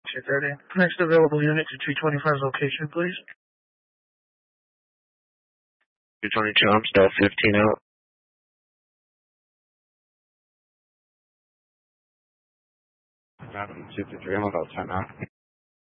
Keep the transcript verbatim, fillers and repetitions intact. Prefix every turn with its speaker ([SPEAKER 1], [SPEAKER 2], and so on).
[SPEAKER 1] two thirty. Next available unit to two twenty-five's location, please.
[SPEAKER 2] two twenty-two, I'm still fifteen out. two fifty-three, I'm about ten out.